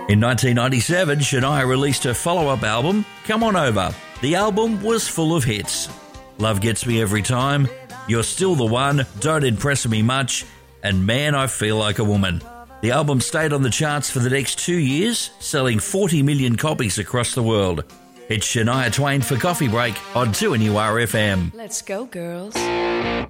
In 1997, Shania released her follow-up album, Come On Over. The album was full of hits. Love Gets Me Every Time, You're Still the One, Don't Impress Me Much, and Man, I Feel Like a Woman. The album stayed on the charts for the next 2 years, selling 40 million copies across the world. It's Shania Twain for Coffee Break on 2NURFM. Let's go, girls.